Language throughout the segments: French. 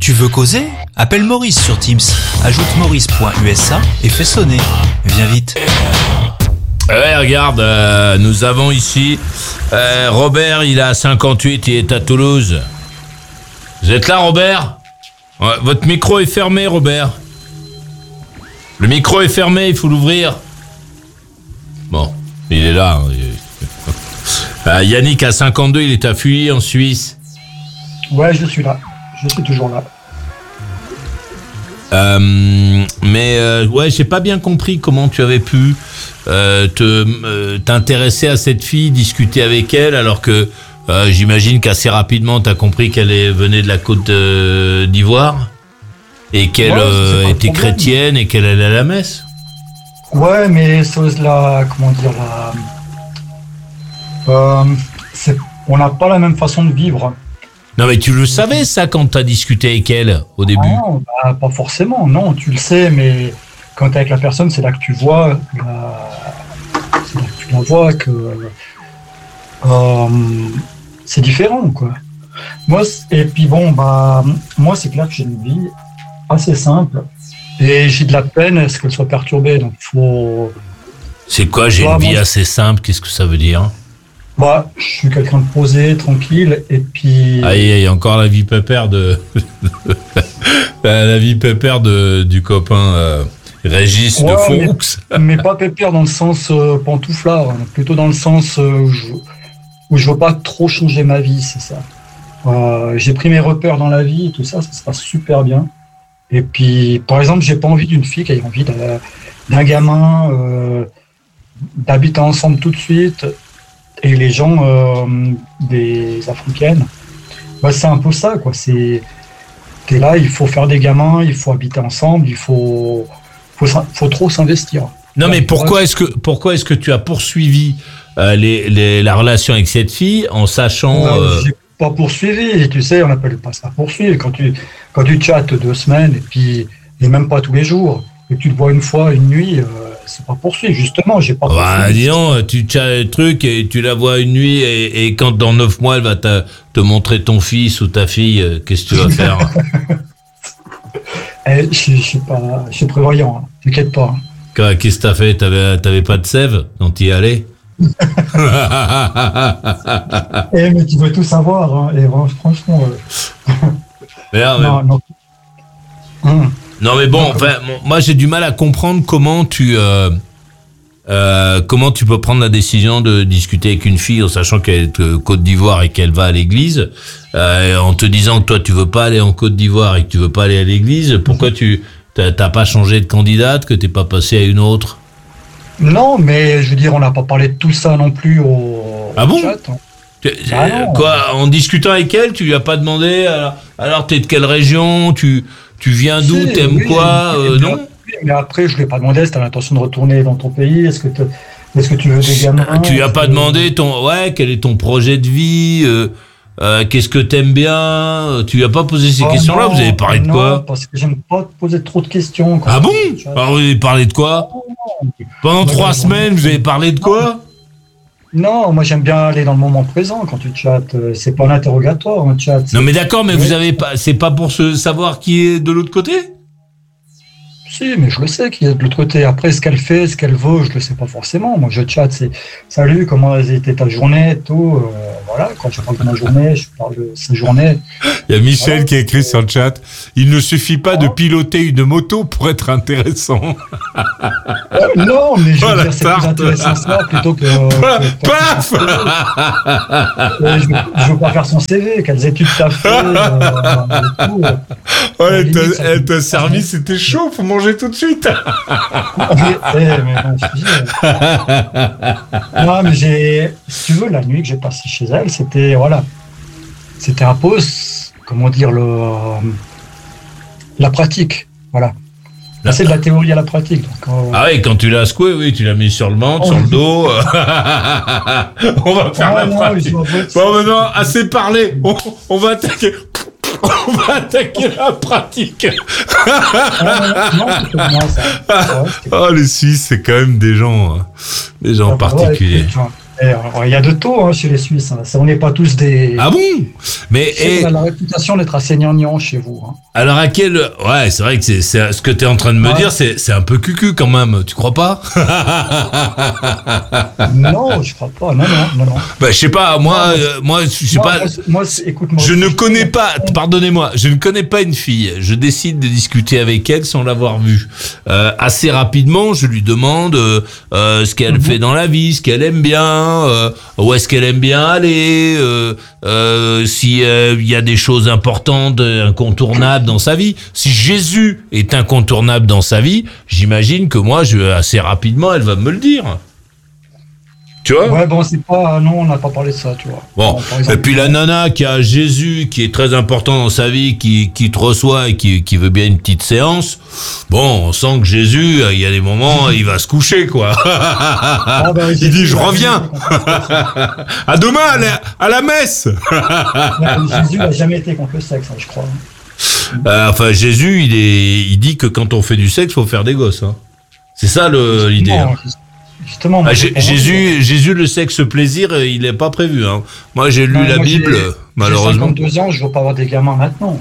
Tu veux causer ? Appelle Maurice sur Teams. Ajoute maurice.usa et fais sonner. Viens vite. Ouais, regarde, nous avons ici Robert, il a 58, il est à Toulouse. Vous êtes là, Robert ? Ouais, votre micro est fermé, Robert. Le micro est fermé, il faut l'ouvrir. Bon, il est là. Yannick a 52, il est à Fuy, en Suisse. Ouais, je suis là. Je suis toujours là. Ouais, j'ai pas bien compris comment tu avais pu t'intéresser à cette fille, discuter avec elle, alors que j'imagine qu'assez rapidement t'as compris qu'elle venait de la Côte d'Ivoire et qu'elle était chrétienne et qu'elle allait à la messe. Ouais, mais on n'a pas la même façon de vivre. Non, mais tu le savais ça quand t'as discuté avec elle au début? Non, pas forcément. Non, tu le sais, mais quand t'es avec la personne, c'est là que tu vois que c'est différent, quoi. Moi, c'est clair que j'ai une vie assez simple et j'ai de la peine à ce qu'elle soit perturbée. Donc, C'est quoi, j'ai une vie assez simple? Qu'est-ce que ça veut dire? Je suis quelqu'un de posé, tranquille, et puis... Il y a encore la vie pépère du copain Régis de Foux. Mais pas pépère dans le sens pantouflard, hein, plutôt dans le sens où je veux pas trop changer ma vie, c'est ça. J'ai pris mes repères dans la vie, et tout ça se passe super bien. Et puis, par exemple, j'ai pas envie d'une fille qui ait envie d'un gamin, d'habiter ensemble tout de suite. Et les gens des Africaines, c'est un peu ça, quoi. T'es là, il faut faire des gamins, il faut habiter ensemble, il faut trop s'investir. Non, mais pourquoi est-ce que tu as poursuivi la relation avec cette fille en sachant... J'ai pas poursuivi, tu sais, on appelle pas ça poursuivre. Quand tu chattes 2 semaines et même pas tous les jours, et que tu le vois une fois, une nuit... c'est pas poursuivre, justement, j'ai pas poursuivi. Dis donc, tu chattes le truc et tu la vois une nuit et quand dans 9 mois elle va te montrer ton fils ou ta fille, qu'est-ce que tu vas faire? Je suis prévoyant, hein, t'inquiète pas. Qu'est-ce que t'as fait? T'avais pas de sève quand t'y allais? Mais tu veux tout savoir, hein, et franchement... Non. Non mais bon, moi j'ai du mal à comprendre comment tu peux prendre la décision de discuter avec une fille en sachant qu'elle est de Côte d'Ivoire et qu'elle va à l'église, en te disant que toi tu veux pas aller en Côte d'Ivoire et que tu veux pas aller à l'église. Pourquoi t'as pas changé de candidate, que t'es pas passé à une autre? Non, mais je veux dire, on n'a pas parlé de tout ça non plus au chat. Hein. Quoi, en discutant avec elle, tu lui as pas demandé alors t'es de quelle région, tu viens d'où, t'aimes quoi, non? Mais après, je lui ai pas demandé si t'as l'intention de retourner dans ton pays, est-ce que tu veux des gamins? Tu lui as pas demandé quel est ton projet de vie, qu'est-ce que t'aimes bien? Tu lui as pas posé ces questions-là? Vous avez parlé de quoi? Non, parce que j'aime pas te poser trop de questions. Ah bon? Alors vous avez parlé de quoi? Pendant 3 semaines, vous avez parlé de quoi? Non, moi j'aime bien aller dans le moment présent quand tu chattes. C'est pas un interrogatoire, un chat. Non mais d'accord, mais vous avez pas, c'est pas pour savoir qui est de l'autre côté? Si, mais je le sais qui est de l'autre côté. Après, ce qu'elle fait, ce qu'elle veut, je le sais pas forcément. Moi, je chatte, c'est salut, comment a été ta journée, tout. Voilà, quand je parle de ma journée, je parle de sa journée. Il y a Michel qui a écrit sur le chat, il ne suffit pas de piloter une moto pour être intéressant. Non, mais je veux dire, c'est plus intéressant ça plutôt que... Paf je veux pas faire son CV, quelles études t'as fait, tout. Ouais, elle t'a servi, c'était chaud, faut manger tout de suite. Non, mais si tu veux, la nuit que j'ai passée chez elle, c'était un peu, comment dire, la pratique, voilà. Là, c'est de la théorie à la pratique. Donc, Ah oui, quand tu l'as secoué, oui, tu l'as mis sur le ventre, sur le dos. On va faire la pratique. Bon, maintenant, assez parlé. On va attaquer. On va attaquer la pratique. non, les Suisses, c'est quand même des gens particuliers. Il y a de taux chez les Suisses. Hein. On n'est pas tous des. Ah bon? Mais on a la réputation d'être assez gnangnan chez vous. Hein. Alors à quel... Ouais, c'est vrai que c'est ce que tu es en train de me dire, c'est un peu cucu quand même, tu crois pas? Non, je crois pas. Non. Bah, je sais pas, moi, je sais pas. Écoute-moi. Je ne connais pas, pardonnez-moi, je ne connais pas une fille. Je décide de discuter avec elle sans l'avoir vue. Assez rapidement, je lui demande ce qu'elle fait dans la vie, ce qu'elle aime bien, où est-ce qu'elle aime bien aller, si il y a des choses importantes, incontournables dans sa vie. Si Jésus est incontournable dans sa vie, j'imagine que moi, assez rapidement, elle va me le dire. Tu vois? Ouais, bon, c'est pas... Non, on n'a pas parlé de ça, tu vois. Bon, et puis la nana qui a Jésus, qui est très important dans sa vie, qui te reçoit et qui veut bien une petite séance, bon, on sent que Jésus, il y a des moments, il va se coucher, quoi. Il dit, je reviens. À demain, à la messe. Jésus n'a jamais été contre le sexe, je crois. Enfin, Jésus, il dit que quand on fait du sexe, faut faire des gosses. Hein. C'est ça l'idée. Hein. Justement, Jésus, le sexe plaisir, il n'est pas prévu. Hein. Moi, j'ai lu la Bible, malheureusement. J'ai 52 ans, je ne veux pas avoir des gamins maintenant.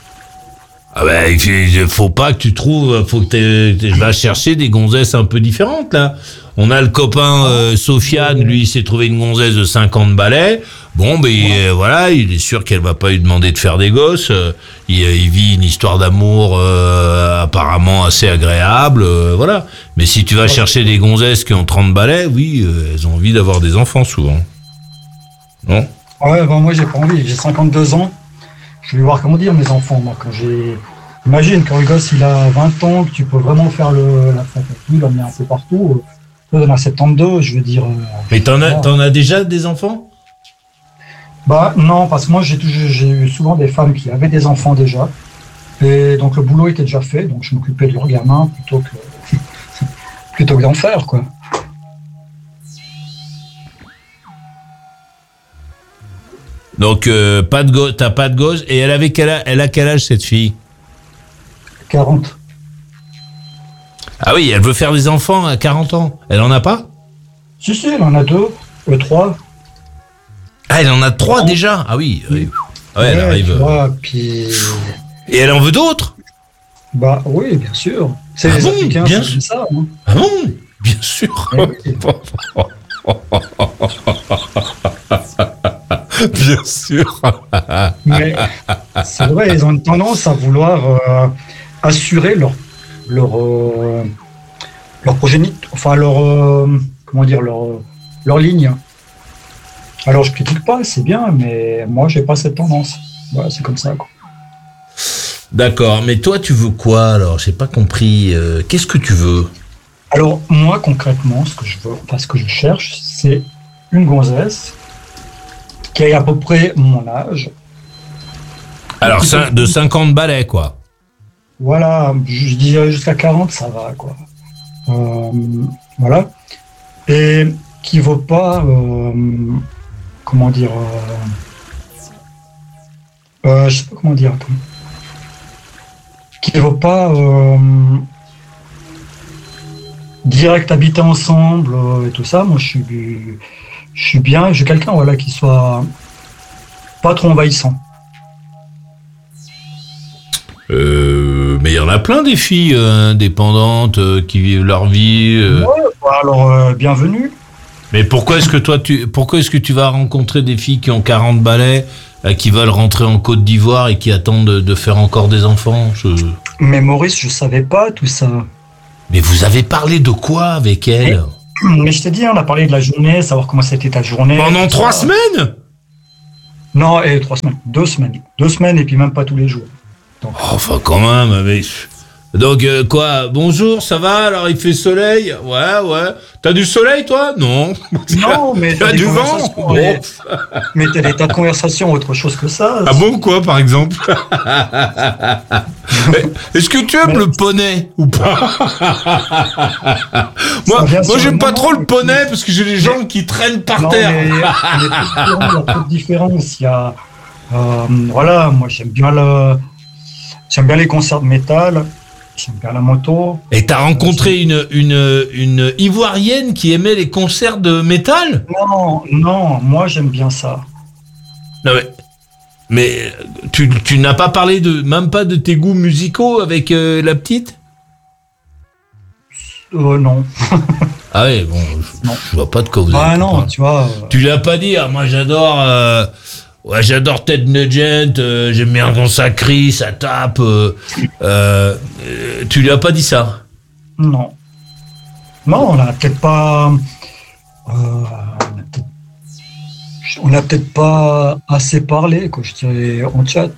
Ah ben, il faut pas que tu trouves, faut que tu vas chercher des gonzesses un peu différentes, là. On a le copain Sofiane, lui, il s'est trouvé une gonzesse de 50 balais. Bon, ben voilà, il est sûr qu'elle va pas lui demander de faire des gosses. Il vit une histoire d'amour apparemment assez agréable, voilà. Mais si tu vas chercher des gonzesses qui ont 30 balais, oui, elles ont envie d'avoir des enfants souvent. Non? Ouais, ben moi j'ai pas envie, j'ai 52 ans. Je vais voir comment dire mes enfants, moi, quand j'ai... Imagine, quand le gosse il a 20 ans, que tu peux vraiment faire la fête avec lui, l'emmener un peu partout. Toi, dans 72, je veux dire... Mais t'en as déjà des enfants? Bah non, parce que moi j'ai eu souvent des femmes qui avaient des enfants déjà. Et donc le boulot était déjà fait, donc je m'occupais de leur gamin plutôt que d'en faire, quoi. Donc t'as pas de gosse, et elle a quel âge cette fille? 40. Ah oui, elle veut faire des enfants à 40 ans. Elle en a pas? Si, elle en a 3. Ah, elle en a 3 déjà? Ah oui. Ouais, elle arrive. Tu vois, puis... Et elle en veut d'autres? Bah oui, bien sûr. C'est les Africains, bien c'est ça. Hein. Ah bon? Bien sûr. Bien sûr. Mais c'est vrai, ils ont une tendance à vouloir assurer leur progéniture, enfin leur ligne. Alors je critique pas, c'est bien, mais moi j'ai pas cette tendance. Voilà, c'est comme ça, quoi. D'accord, mais toi tu veux quoi alors? J'ai pas compris. Qu'est-ce que tu veux? Alors moi concrètement, ce que je veux, enfin ce que je cherche, c'est une gonzesse qui a à peu près mon âge. Alors de 50 balais, quoi. Voilà, je dirais jusqu'à 40, ça va, quoi. Voilà. Et qui vaut pas, comment dire, je sais pas comment dire, qui vaut pas direct habiter ensemble et tout ça. Moi, je suis bien, j'ai quelqu'un, voilà, qui soit pas trop envahissant. Mais il y en a plein des filles indépendantes qui vivent leur vie. Ouais, alors bienvenue. Mais pourquoi est-ce que tu vas rencontrer des filles qui ont 40 balais, qui veulent rentrer en Côte d'Ivoire et qui attendent de faire encore des enfants? Mais Maurice, je savais pas tout ça. Mais vous avez parlé de quoi avec elle? Mais je t'ai dit, on a parlé de la journée, savoir comment c'était ta journée. Pendant 3 semaines? Non, 3 semaines. 2 semaines. 2 semaines et puis même pas tous les jours. Donc... Oh, enfin, quand même, mais... Donc, quoi, bonjour, ça va? Alors, il fait soleil? Ouais. T'as du soleil, toi? Non. Non, mais t'as du vent? Bon. Mais t'as des tas de conversations, autre chose que ça. Ah bon, quoi, par exemple? Est-ce que tu aimes le poney ou pas? Moi, j'aime pas trop le poney parce que j'ai des jambes qui traînent par terre. Mais il y a trop de différences. Il y a, voilà, moi j'aime bien les concerts de métal. j'aime bien la moto. Et t'as rencontré une Ivoirienne qui aimait les concerts de métal? Non, moi j'aime bien ça. Non mais tu n'as pas parlé même pas de tes goûts musicaux avec la petite? Non. Ah ouais, bon, je vois pas de quoi vous avez. Ah non, tu vois. Tu l'as pas dit, moi j'adore Ted Nugent, j'aime bien quand ça crie, ça tape. Tu lui as pas dit ça? Non, on n'a peut-être pas. On n'a peut-être pas assez parlé, quoi, je dirais, en chat.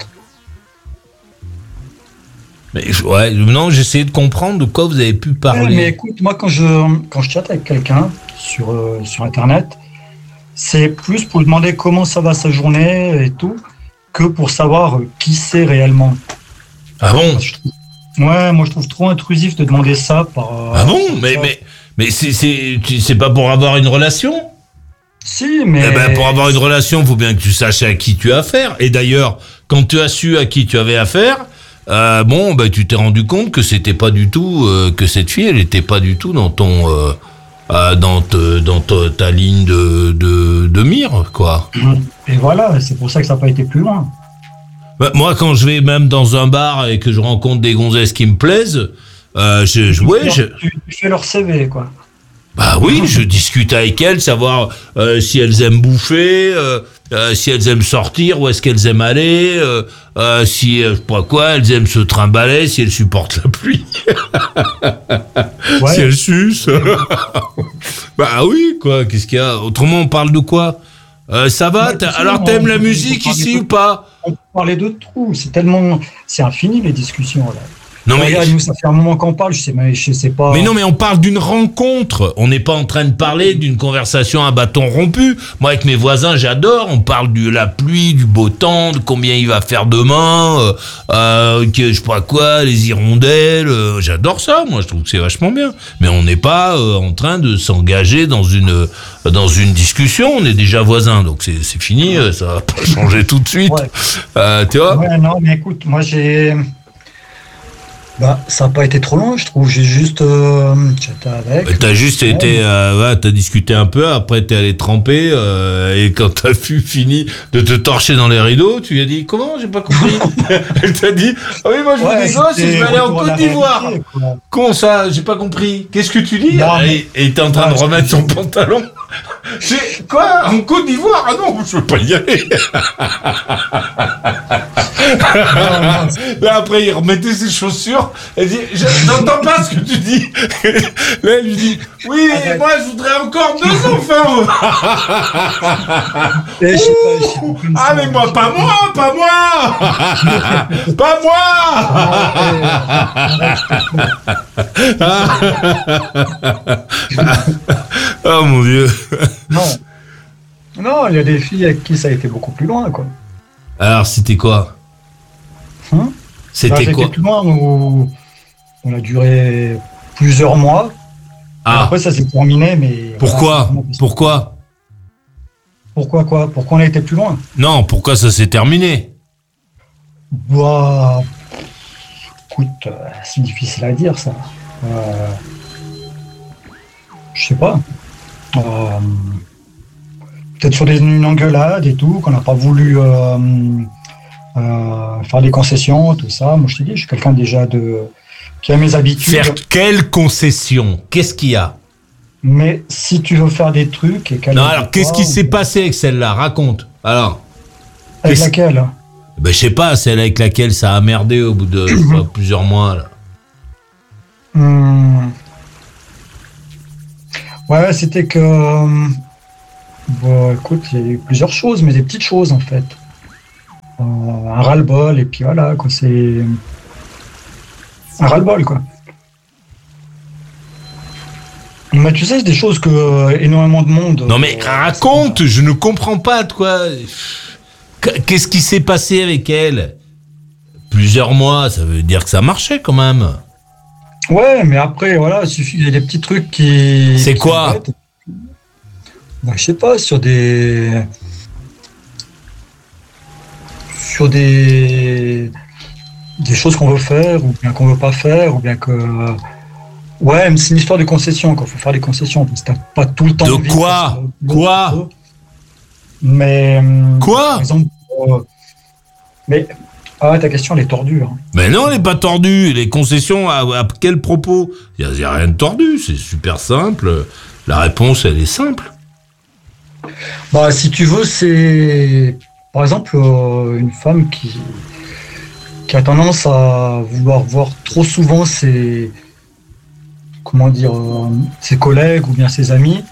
Mais non, j'essayais de comprendre de quoi vous avez pu parler. Ouais, mais écoute, moi quand je chatte avec quelqu'un sur Internet, c'est plus pour lui demander comment ça va sa journée et tout, que pour savoir qui c'est réellement. Ah bon? Moi je trouve trop intrusif de demander ça par. Ah bon? Mais c'est pas pour avoir une relation? Si, mais. Eh ben, pour avoir une relation, il faut bien que tu saches à qui tu as affaire. Et d'ailleurs, quand tu as su à qui tu avais affaire, tu t'es rendu compte que c'était pas du tout, que cette fille, elle était pas du tout dans ton, ta ligne de mire, quoi. Et voilà, c'est pour ça que ça n'a pas été plus loin. Bah, moi, quand je vais même dans un bar et que je rencontre des gonzesses qui me plaisent, Tu fais leur CV, quoi. Bah oui, je discute avec elles, savoir si elles aiment bouffer, si elles aiment sortir, où est-ce qu'elles aiment aller, si je sais pas quoi, elles aiment se trimballer, si elles supportent la pluie, Ouais. si elles sucent. Bah oui, quoi, qu'est-ce qu'il y a? Autrement, on parle de quoi? Ça va? Alors t'aimes la musique ici ou pas? On peut parler de tout, c'est infini les discussions là. Non mais Regarde, nous, ça fait un moment qu'on parle, je sais pas. Mais non, mais on parle d'une rencontre. On n'est pas en train de parler d'une conversation à bâton rompu. Moi, avec mes voisins, j'adore. On parle de la pluie, du beau temps, de combien il va faire demain, que je sais pas quoi, les hirondelles. J'adore ça. Moi, je trouve que c'est vachement bien. Mais on n'est pas en train de s'engager dans une discussion. On est déjà voisins, donc c'est fini. Ça va pas changer tout de suite. Ouais. Tu vois? Ouais, non, mais écoute, moi ça n'a pas été trop long, je trouve. J'ai juste chatté avec. T'as juste été, t'as discuté un peu, après t'es allé tremper, et quand t'as fini de te torcher dans les rideaux, tu lui as dit, comment? J'ai pas compris. Elle t'a dit, ah oui, moi je veux des gosses et je vais aller en Côte d'Ivoire. Comment ça? J'ai pas compris. Qu'est-ce que tu dis? Non, et t'es en train de remettre son pantalon. Quoi? En Côte d'Ivoire? Ah non, je veux pas y aller. Là, après, il remettait ses chaussures. Elle dit, j'entends pas ce que tu dis. Là, elle lui dit, oui, mais moi, je voudrais encore 2 enfants. Ah, mais moi, pas moi. Pas moi. Oh mon Dieu. Non, il y a des filles avec qui ça a été beaucoup plus loin, quoi. Alors, c'était quoi? C'était quoi? C'était plus loin où on a duré plusieurs mois. Ah. Après, ça s'est terminé, mais. Pourquoi? Pourquoi quoi? Pourquoi on a été plus loin? Non, pourquoi ça s'est terminé? Bah. Écoute, c'est difficile à dire, ça. Je sais pas. Peut-être sur une engueulade et tout, qu'on n'a pas voulu faire des concessions, tout ça. Moi, je te dis, je suis quelqu'un déjà qui a mes habitudes. Faire quelles concessions? Qu'est-ce qu'il y a? Mais si tu veux faire des trucs et qu'elle. Non, alors qu'est-ce qui s'est passé avec celle-là? Raconte. Alors. Avec laquelle? Ben, je sais pas, celle avec laquelle ça a merdé au bout de plusieurs mois, là. Ouais, c'était que. Bon, écoute, il y a eu plusieurs choses, mais des petites choses en fait. Un ras-le-bol, et puis voilà, quoi, c'est. Un ras-le-bol, quoi. Mais tu sais, c'est des choses que énormément de monde. Non, mais raconte, je ne comprends pas de quoi. Qu'est-ce qui s'est passé avec elle? Plusieurs mois, ça veut dire que ça marchait quand même. Ouais, mais après, voilà, il y a des petits trucs qui. C'est quoi? Bah, je sais pas, sur des choses qu'on veut faire, ou bien qu'on veut pas faire, ou bien que... Ouais, mais c'est une histoire de concession, quoi. Faut faire des concessions, parce que t'as pas tout le temps... De quoi ? Quoi ? Mais... Quoi ? Par exemple... mais... Ah ouais, ta question, elle est tordue. Hein. Mais non, elle n'est pas tordue. Les concessions, à quel propos ? Il n'y a rien de tordu, c'est super simple. La réponse, elle est simple. Bah, si tu veux, c'est... Par exemple, une femme qui a tendance à vouloir voir trop souvent ses... Comment dire, ses collègues ou bien ses amis,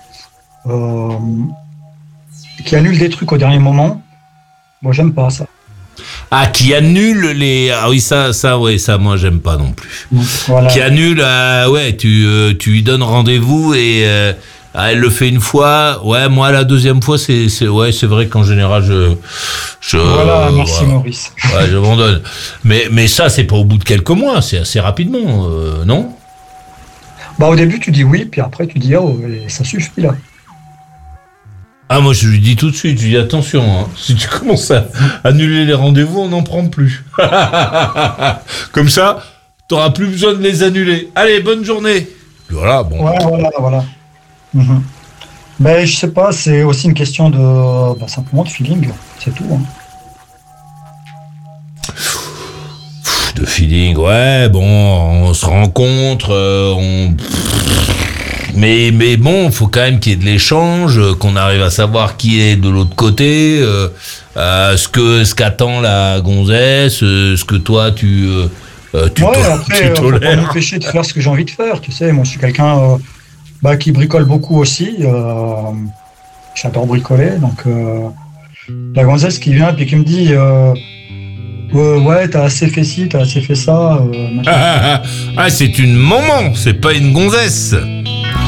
qui annulent des trucs au dernier moment. Moi, j'aime pas ça. Ah, qui annule les... Ah oui, ça, moi, j'aime pas non plus. Voilà. Qui annule, ouais, tu lui donnes rendez-vous et elle le fait une fois. Ouais, moi, la deuxième fois, c'est vrai qu'en général, Voilà, merci voilà. Maurice. Ouais, j'abandonne. Mais ça, c'est pas au bout de quelques mois, c'est assez rapidement, non ? Bah, au début, tu dis oui, puis après, tu dis oh, et ça suffit là. Ah, moi, je lui dis tout de suite, je lui dis attention, hein, si tu commences à annuler les rendez-vous, on n'en prend plus. Comme ça, t'auras plus besoin de les annuler. Allez, bonne journée. Voilà, bon. Ouais, voilà. Mhm. Mais je sais pas, c'est aussi une question de simplement de feeling, c'est tout. Hein. De feeling, ouais, bon, on se rencontre, Mais bon, faut quand même qu'il y ait de l'échange, qu'on arrive à savoir qui est de l'autre côté, ce qu'attend la gonzesse, ce que toi tu après, faut pas tolères. m'empêcher de faire ce que j'ai envie de faire, tu sais. Moi, je suis quelqu'un qui bricole beaucoup aussi. J'adore bricoler, donc la gonzesse qui vient et qui me dit ouais, t'as assez fait ci, t'as assez fait ça. Ah, c'est une maman, c'est pas une gonzesse.